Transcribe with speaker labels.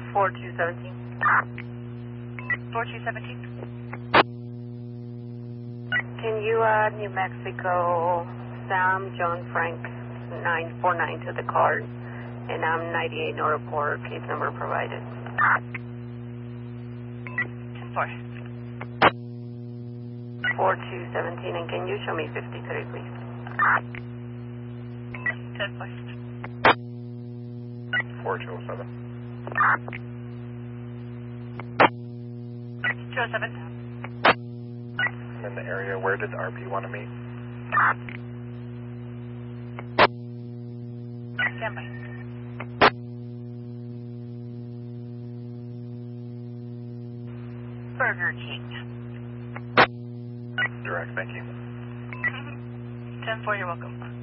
Speaker 1: 4217.
Speaker 2: 4217.
Speaker 1: Can you add New Mexico Sam John Frank 949 to the card? And I'm 98 no report, case number provided.
Speaker 2: 10-4.
Speaker 1: 4217, and can you show me 53, please?
Speaker 2: 10-4.
Speaker 3: 4207.
Speaker 2: 207.
Speaker 3: I'm in the area. Where did the RP want to meet?
Speaker 2: Stand by. Burger King.
Speaker 3: Direct, thank you.
Speaker 2: 10-4, you're welcome.